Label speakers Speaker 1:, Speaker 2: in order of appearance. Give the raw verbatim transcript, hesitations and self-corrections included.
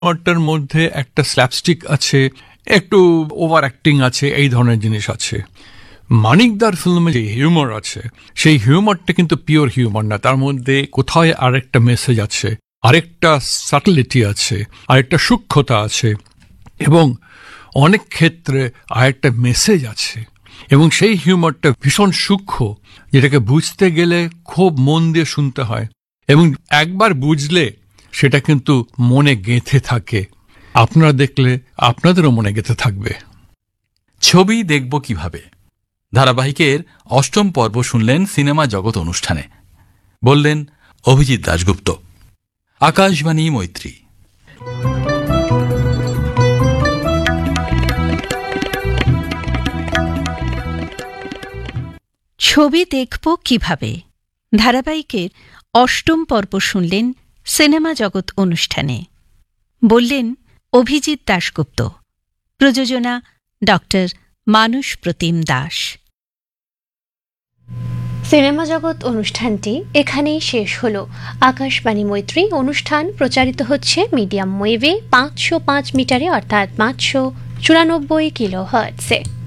Speaker 1: হিউমারটার মধ্যে একটা স্ল্যাপস্টিক আছে, একটু ওভার অ্যাক্টিং আছে, এই ধরনের জিনিস আছে। মানিকদার ফিল্মে যে হিউমার আছে সেই হিউমারটা কিন্তু পিওর হিউমার না, তার মধ্যে কোথায় আরেকটা মেসেজ আছে, আরেকটা সাটলিটি আছে, আরেকটা সূক্ষ্মতা আছে, এবং অনেক ক্ষেত্রে আরেকটা মেসেজ আছে। এবং সেই হিউমারটা ভীষণ সূক্ষ্ম, যেটাকে বুঝতে গেলে খুব মন দিয়ে শুনতে হয়, এবং একবার বুঝলে সেটা কিন্তু মনে গেঁথে থাকে। আপনারা দেখলে আপনাদেরও মনে গেঁথে থাকবে।
Speaker 2: ছবি দেখব কিভাবে ধারাবাহিকের অষ্টম পর্ব শুনলেন সিনেমা জগৎ অনুষ্ঠানে। বললেন অভিজিৎ দাশগুপ্ত। আকাশবাণী মৈত্রী।
Speaker 3: ছবি দেখব কিভাবে ধারাবাহিকের অষ্টম পর্ব শুনলেন সিনেমা জগৎ অনুষ্ঠানে। বললেন অভিজিৎ দাশগুপ্ত। প্রযোজনা ডক্টর মানস প্রতিম দাস।
Speaker 4: সিনেমা জগৎ অনুষ্ঠানটি এখানেই শেষ হলো। আকাশবাণী মৈত্রী অনুষ্ঠান প্রচারিত হচ্ছে মিডিয়াম ওয়েভে পাঁচশো পাঁচ মিটারে, অর্থাৎ পাঁচশো চুরানব্বই কিলো হার্টসে।